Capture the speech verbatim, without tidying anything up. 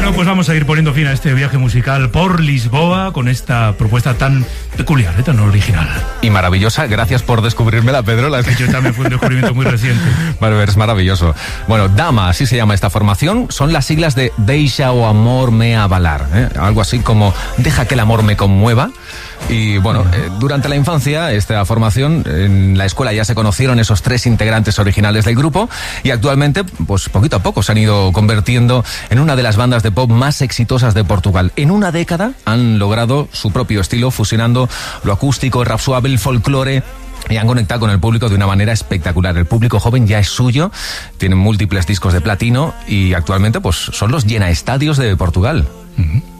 Bueno, pues vamos a ir poniendo fin a este viaje musical por Lisboa con esta propuesta tan peculiar, ¿eh? Tan original. Y maravillosa. Gracias por descubrírmela, Pedro. La... Yo también fue un descubrimiento muy reciente. Bueno, es maravilloso. Bueno, Dama, así se llama esta formación. Son las siglas de Deixa o amor me avalar, ¿eh? Algo así como deja que el amor me conmueva. Y bueno, eh, durante la infancia, esta formación, en la escuela ya se conocieron esos tres integrantes originales del grupo y actualmente, pues poquito a poco se han ido convirtiendo en una de las bandas de pop más exitosas de Portugal. En una década han logrado su propio estilo, fusionando lo acústico, el rap suave, el folclore, y han conectado con el público de una manera espectacular. El público joven ya es suyo, tienen múltiples discos de platino y actualmente pues son los llenaestadios de Portugal. Uh-huh.